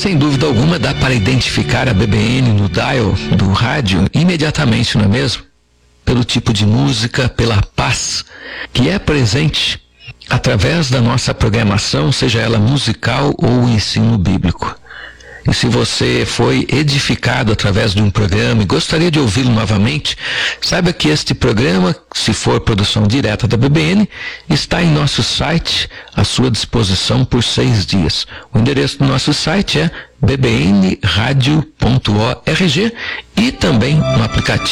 sem dúvida alguma dá para identificar a BBN no dial do rádio imediatamente, não é mesmo? Pelo tipo de música, pela paz que é presente através da nossa programação, seja ela musical ou ensino bíblico. E se você foi edificado através de um programa e gostaria de ouvi-lo novamente, saiba que este programa, se for produção direta da BBN, está em nosso site à sua disposição por 6 dias. O endereço do nosso site é bbnradio.org e também no aplicativo